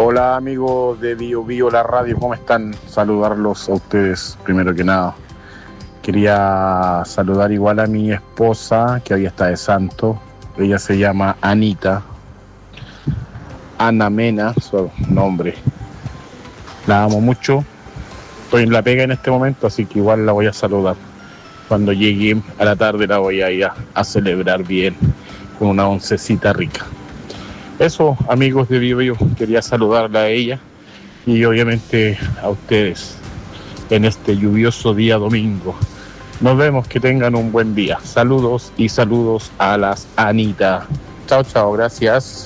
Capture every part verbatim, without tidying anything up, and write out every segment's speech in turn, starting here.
Hola amigos de Bio Bio La Radio, ¿cómo están? Saludarlos a ustedes primero que nada. Quería saludar igual a mi esposa, que hoy está de santo. Ella se llama Anita, Ana Mena, su nombre. La amo mucho. Estoy en la pega en este momento, así que igual la voy a saludar. Cuando llegue a la tarde la voy a ir a, a celebrar bien, con una oncecita rica. Eso, amigos de Bio Bio, quería saludarla a ella y obviamente a ustedes en este lluvioso día domingo. Nos vemos, que tengan un buen día. Saludos y saludos a las Anita. Chao, chao, gracias.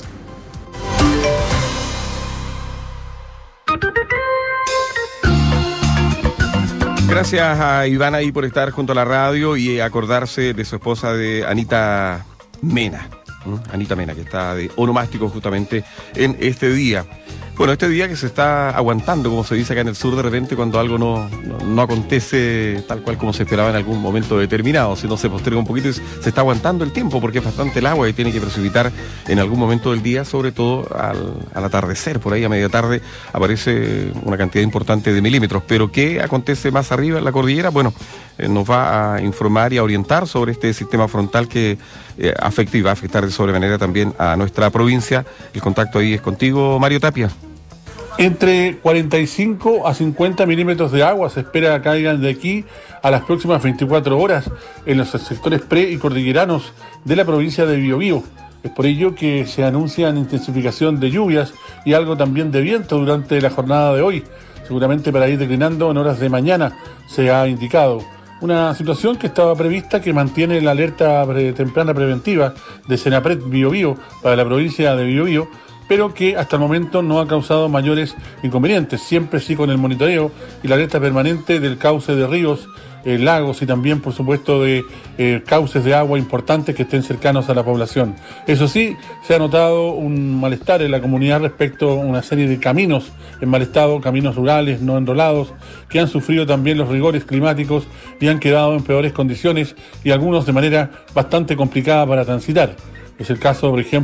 Gracias a Iván ahí por estar junto a la radio y acordarse de su esposa, de Anita Mena. ¿Mm? Anita Mena, que está de onomástico justamente en este día. Bueno, este día que se está aguantando, como se dice acá en el sur, de repente cuando algo no, no, no acontece tal cual como se esperaba en algún momento determinado, sino se posterga un poquito y se está aguantando el tiempo porque es bastante el agua y tiene que precipitar en algún momento del día, sobre todo al, al atardecer, por ahí a media tarde aparece una cantidad importante de milímetros. Pero ¿qué acontece más arriba en la cordillera? Bueno, eh, nos va a informar y a orientar sobre este sistema frontal que eh, afecta y va a afectar de sobremanera también a nuestra provincia. El contacto ahí es contigo, Mario Tapia. Entre cuarenta y cinco a cincuenta milímetros de agua se espera que caigan de aquí a las próximas veinticuatro horas en los sectores pre- y cordilleranos de la provincia de Biobío. Es por ello que se anuncian intensificación de lluvias y algo también de viento durante la jornada de hoy, seguramente para ir declinando en horas de mañana, se ha indicado. Una situación que estaba prevista, que mantiene la alerta pre- temprana preventiva de Senapred Biobío para la provincia de Biobío, pero que hasta el momento no ha causado mayores inconvenientes, siempre sí con el monitoreo y la alerta permanente del cauce de ríos, eh, lagos y también, por supuesto, de eh, cauces de agua importantes que estén cercanos a la población. Eso sí, se ha notado un malestar en la comunidad respecto a una serie de caminos en mal estado, caminos rurales no enrolados, que han sufrido también los rigores climáticos y han quedado en peores condiciones y algunos de manera bastante complicada para transitar. Es el caso, por ejemplo,